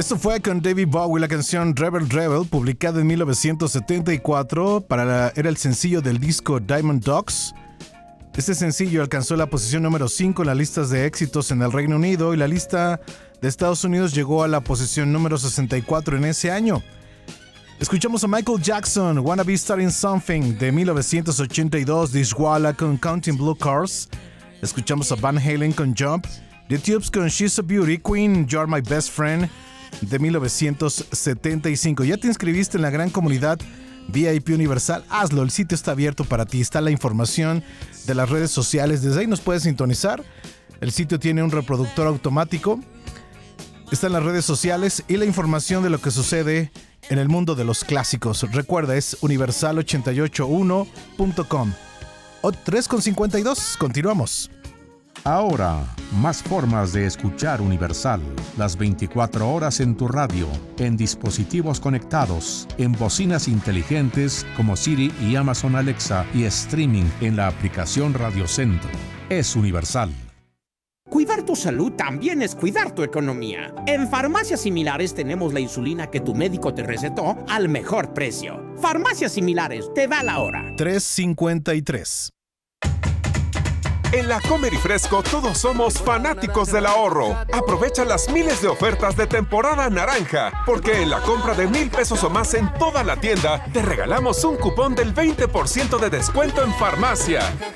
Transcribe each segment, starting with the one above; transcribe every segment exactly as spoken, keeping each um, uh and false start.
Esto fue con David Bowie, la canción Rebel Rebel, publicada en mil novecientos setenta y cuatro, para la, era el sencillo del disco Diamond Dogs. Este sencillo alcanzó la posición número cinco en las listas de éxitos en el Reino Unido y la lista de Estados Unidos llegó a la posición número sesenta y cuatro en ese año. Escuchamos a Michael Jackson, Wanna Be Starting Something, de mil novecientos ochenta y dos, Dishwalla con Counting Blue Cars. Escuchamos a Van Halen con Jump, The Tubes con She's a Beauty, Queen, You're My Best Friend, de mil novecientos setenta y cinco. ¿Ya te inscribiste en la gran comunidad V I P Universal? Hazlo, el sitio está abierto para ti, está la información de las redes sociales, desde ahí nos puedes sintonizar. El sitio tiene un reproductor automático, están las redes sociales y la información de lo que sucede en el mundo de los clásicos. Recuerda, es universal ochenta y ocho uno punto com. O tres con cincuenta y dos, continuamos. Ahora, más formas de escuchar Universal, las veinticuatro horas en tu radio, en dispositivos conectados, en bocinas inteligentes como Siri y Amazon Alexa y streaming en la aplicación Radio Centro. Es Universal. Cuidar tu salud también es cuidar tu economía. En Farmacias Similares tenemos la insulina que tu médico te recetó al mejor precio. Farmacias Similares, te da la hora. tres cincuenta y tres. En la Comer y Fresco todos somos fanáticos del ahorro. Aprovecha las miles de ofertas de temporada naranja, porque en la compra de mil pesos o más en toda la tienda, te regalamos un cupón del veinte por ciento de descuento en farmacia.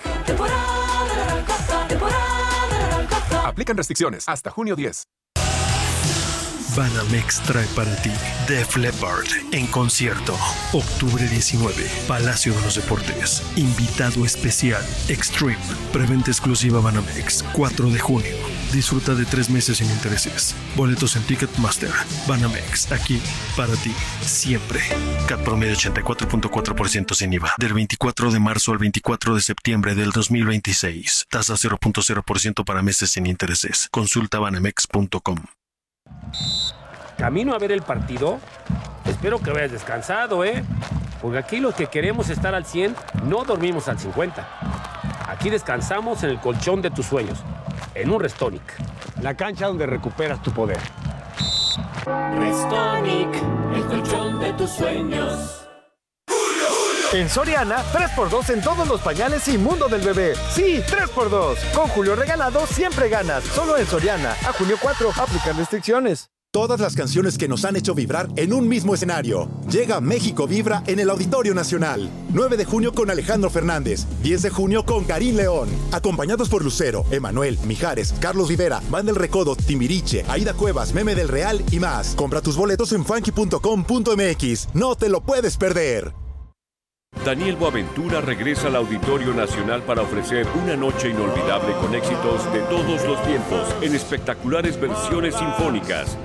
Aplican restricciones hasta junio diez. Banamex trae para ti Def Leppard en concierto. Octubre diecinueve, Palacio de los Deportes. Invitado especial, Extreme. Preventa exclusiva Banamex, cuatro de junio. Disfruta de tres meses sin intereses. Boletos en Ticketmaster. Banamex, aquí para ti, siempre. C A T promedio ochenta y cuatro punto cuatro por ciento sin I V A. Del veinticuatro de marzo al veinticuatro de septiembre del dos mil veintiséis. Tasa cero punto cero por ciento para meses sin intereses. Consulta banamex punto com. Camino a ver el partido. Espero que vayas descansado, ¿eh? Porque aquí los que queremos estar al cien no dormimos al cincuenta. Aquí descansamos en el colchón de tus sueños, en un Restonic. La cancha donde recuperas tu poder. Restonic, el colchón de tus sueños. En Soriana, tres por dos en todos los pañales y mundo del bebé. Sí, tres por dos. Con Julio Regalado siempre ganas. Solo en Soriana. A junio cuatro, aplican restricciones. Todas las canciones que nos han hecho vibrar en un mismo escenario. Llega México Vibra en el Auditorio Nacional. nueve de junio con Alejandro Fernández. diez de junio con Karim León. Acompañados por Lucero, Emanuel, Mijares, Carlos Rivera, Banda El Recodo, Timbiriche, Aida Cuevas, Meme del Real y más. Compra tus boletos en funky punto com punto m x. No te lo puedes perder. Daniel Boaventura regresa al Auditorio Nacional para ofrecer una noche inolvidable con éxitos de todos los tiempos en espectaculares versiones sinfónicas.